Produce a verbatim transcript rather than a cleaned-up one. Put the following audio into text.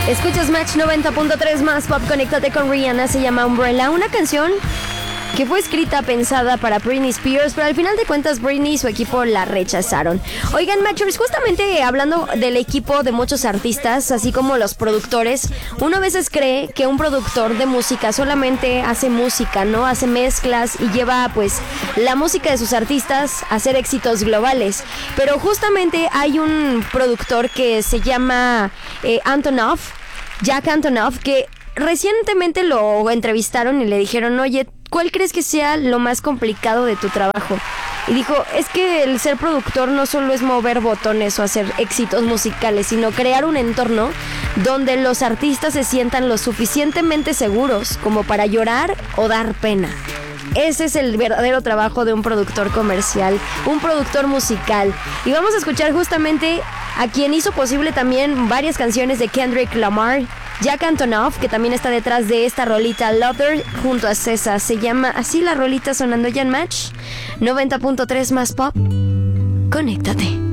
Escuchas Match noventa punto tres más pop, conéctate con Rihanna, se llama Umbrella, una canción que fue escrita, pensada para Britney Spears, pero al final de cuentas Britney y su equipo la rechazaron. Oigan, Matchers, justamente hablando del equipo de muchos artistas, así como los productores, uno a veces cree que un productor de música solamente hace música, ¿no? Hace mezclas y lleva, pues, la música de sus artistas a hacer éxitos globales. Pero justamente hay un productor que se llama eh, Antonoff, Jack Antonoff, que recientemente lo entrevistaron y le dijeron, oye, ¿cuál crees que sea lo más complicado de tu trabajo? Y dijo, es que el ser productor no solo es mover botones o hacer éxitos musicales, sino crear un entorno donde los artistas se sientan lo suficientemente seguros como para llorar o dar pena. Ese es el verdadero trabajo de un productor comercial, un productor musical. Y vamos a escuchar justamente a quien hizo posible también varias canciones de Kendrick Lamar, Jack Antonoff, que también está detrás de esta rolita Lover junto a César. Se llama así la rolita sonando ya en Match noventa punto tres más pop. Conéctate.